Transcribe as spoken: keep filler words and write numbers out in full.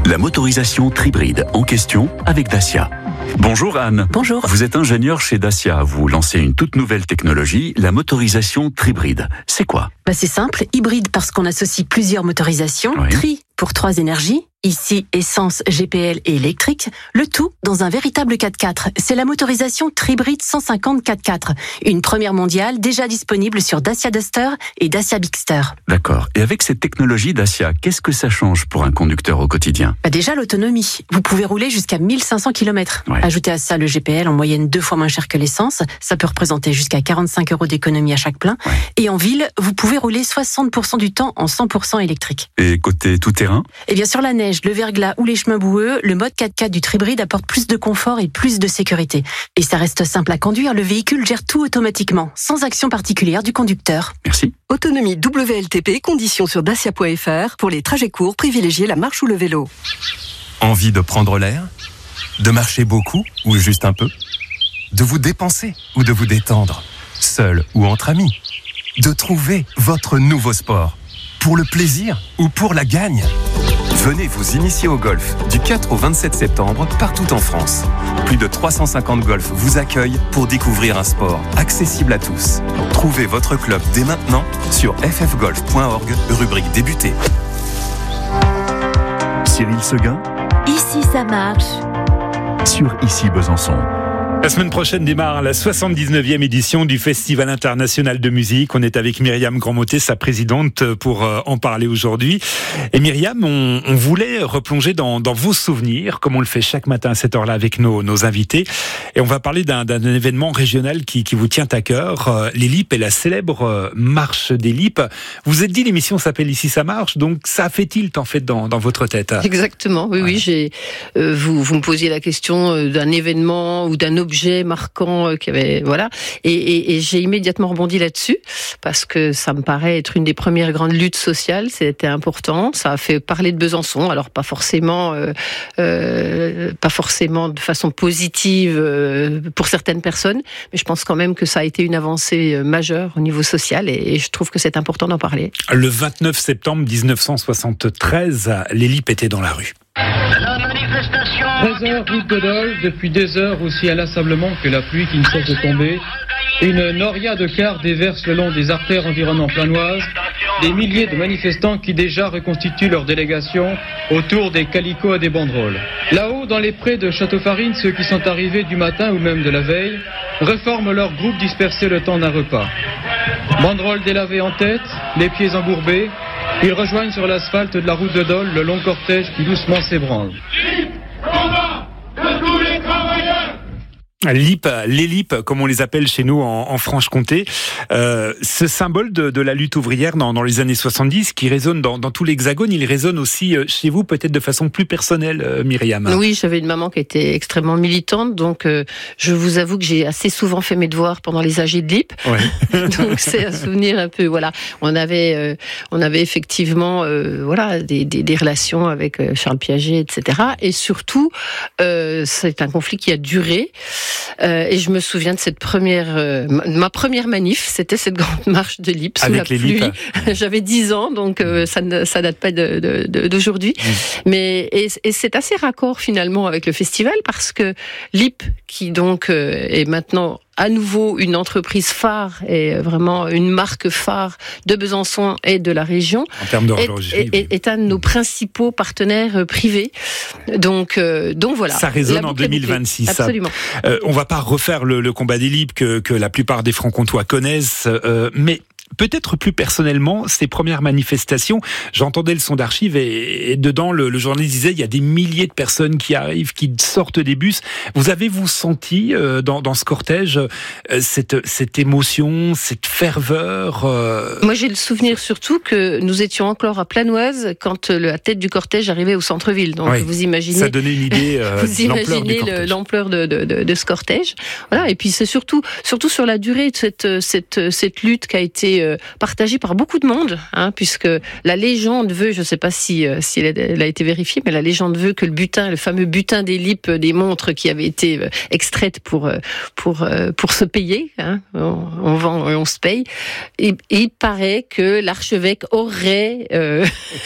La motorisation Tribride en question avec Dacia. Bonjour Anne. Bonjour. Vous êtes ingénieur chez Dacia. Vous lancez une toute nouvelle technologie, la motorisation Tribride. C'est quoi ? Bah c'est simple, hybride parce qu'on associe plusieurs motorisations, Oui. tri pour trois énergies, ici essence, G P L et électrique, le tout dans un véritable quatre-quatre. C'est la motorisation Tribride cent cinquante quatre-quatre, une première mondiale déjà disponible sur Dacia Duster et Dacia Bigster. D'accord. Et avec cette technologie Dacia, qu'est-ce que ça change pour un conducteur au quotidien ? Bah déjà l'autonomie, vous pouvez rouler jusqu'à mille cinq cents kilomètres. Ouais. Ajoutez à ça le G P L en moyenne deux fois moins cher que l'essence, ça peut représenter jusqu'à quarante-cinq euros d'économie à chaque plein. Ouais. Et en ville, vous pouvez rouler soixante pour cent du temps en cent pour cent électrique. Et côté tout-terrain ? Et bien sur la neige, le verglas ou les chemins boueux, le mode quatre-quatre du Tribride apporte plus de confort et plus de sécurité. Et ça reste simple à conduire, le véhicule gère tout automatiquement, sans action particulière du conducteur. Merci. Autonomie W L T P, conditions sur dacia point f r. Pour les trajets courts, privilégiez la marche ou le vélo. Envie de prendre l'air ? De marcher beaucoup ou juste un peu ? De vous dépenser ou de vous détendre ? Seul ou entre amis ? De trouver votre nouveau sport ? Pour le plaisir ou pour la gagne ? Venez vous initier au golf du quatre au vingt-sept septembre partout en France. Plus de trois cent cinquante golfs vous accueillent pour découvrir un sport accessible à tous. Trouvez votre club dès maintenant sur f f golf point org, rubrique débuter. Cyril Seguin Ici ça marche. sur Ici Besançon. La semaine prochaine démarre la soixante-dix-neuvième édition du Festival international de musique. On est avec Myriam Grandmotet, sa présidente, pour euh, en parler aujourd'hui. Et Myriam, on, on voulait replonger dans, dans vos souvenirs, comme on le fait chaque matin à cette heure-là avec nos, nos invités. Et on va parler d'un, d'un événement régional qui, qui vous tient à cœur, euh, les Lippes et la célèbre euh, marche des Lippes. Vous vous êtes dit, l'émission s'appelle Ici ça marche, donc ça fait tilt en fait dans, dans votre tête. Exactement, oui, Ouais. oui. J'ai, euh, vous, vous me posiez la question euh, d'un événement ou d'un objet marquant euh, qui avait, voilà, et, et, et j'ai immédiatement rebondi là-dessus parce que ça me paraît être une des premières grandes luttes sociales. C'était important. Ça a fait parler de Besançon. Alors pas forcément, euh, euh, pas forcément de façon positive euh, pour certaines personnes, mais je pense quand même que ça a été une avancée majeure au niveau social et, et je trouve que c'est important d'en parler. Le vingt-neuf septembre dix-neuf cent soixante-treize, les Lippes étaient dans la rue. treize heures, route de Dole, depuis des heures aussi inlassablement que la pluie qui ne cesse de tomber. Une noria de cars déverse le long des artères environnant Planoise. Des milliers de manifestants qui déjà reconstituent leur délégation autour des calicots à des banderoles. Là-haut, dans les prés de Château-Farine, ceux qui sont arrivés du matin ou même de la veille reforment leur groupe dispersé le temps d'un repas. Banderoles délavées en tête, les pieds embourbés, ils rejoignent sur l'asphalte de la route de Dole le long cortège qui doucement s'ébranle. Lippes, les Lippes, comme on les appelle chez nous en, en Franche-Comté, euh, ce symbole de, de la lutte ouvrière dans, dans les années soixante-dix, qui résonne dans, dans tout l'Hexagone, il résonne aussi chez vous, peut-être de façon plus personnelle, euh, Myriam. Oui, j'avais une maman qui était extrêmement militante, donc euh, je vous avoue que j'ai assez souvent fait mes devoirs pendant les A G de Lippes. Ouais. Donc c'est un souvenir un peu, voilà. On avait, euh, on avait effectivement, euh, voilà, des, des, des relations avec euh, Charles Piaget, et cetera. Et surtout, euh, c'est un conflit qui a duré. Euh, et je me souviens de cette première, euh, ma première manif, c'était cette grande marche de Lippes sous Avec la les pluie. Lippes. J'avais dix ans, donc euh, ça ne ça date pas de, de, de, d'aujourd'hui. Mmh. Mais et, et c'est assez raccord finalement avec le festival parce que Lippes, qui donc euh, est maintenant à nouveau une entreprise phare et vraiment une marque phare de Besançon et de la région, En termes est, d'horlogerie. est, est un de nos principaux partenaires privés. Donc, euh, donc voilà. Ça résonne La en boucle est deux mille bouclée. vingt-six. Absolument. Euh, on va pas refaire le, le combat des Lippes que, que la plupart des Franc-Comtois connaissent, euh, mais peut-être plus personnellement, ces premières manifestations, j'entendais le son d'archives et, et dedans, le, le journaliste disait il y a des milliers de personnes qui arrivent, qui sortent des bus. Vous avez-vous senti euh, dans, dans ce cortège euh, cette, cette émotion, cette ferveur euh... Moi, j'ai le souvenir surtout que nous étions encore à Planoise quand la tête du cortège arrivait au centre-ville. Donc, Oui, vous imaginez. Ça donnait une idée euh, Vous de l'ampleur du imaginez le, cortège. l'ampleur de, de, de, de ce cortège. Voilà. Et puis c'est surtout, surtout sur la durée de cette, cette, cette lutte qui a été partagée par beaucoup de monde, hein, puisque la légende veut, je ne sais pas si, si elle, a, elle a été vérifiée, mais la légende veut que le butin, le fameux butin des Lippes, des montres qui avaient été extraites pour, pour, pour se payer, hein, on, on vend et on se paye, et, et il paraît que l'archevêque aurait euh,